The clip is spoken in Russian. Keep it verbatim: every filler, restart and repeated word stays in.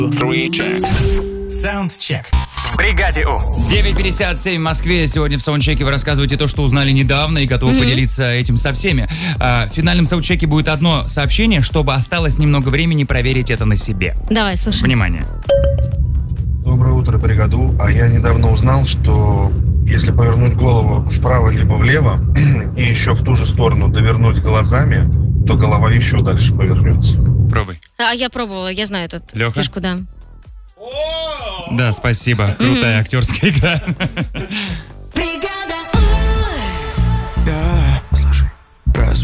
Саундчек. В бригаде У. девять пятьдесят семь в Москве. Сегодня в саундчеке вы рассказываете то, что узнали недавно, и готовы mm-hmm. поделиться этим со всеми. А, в финальном саундчеке будет одно сообщение, чтобы осталось немного времени проверить это на себе. Давай, слушай. Внимание. Доброе утро, бригада У. А я недавно узнал, что если повернуть голову вправо либо влево и еще в ту же сторону довернуть глазами, то голова еще дальше повернется. Пробуй. А я пробовала, я знаю эту Леха? фишку, да. Да, спасибо. Крутая Mm-hmm. актерская игра.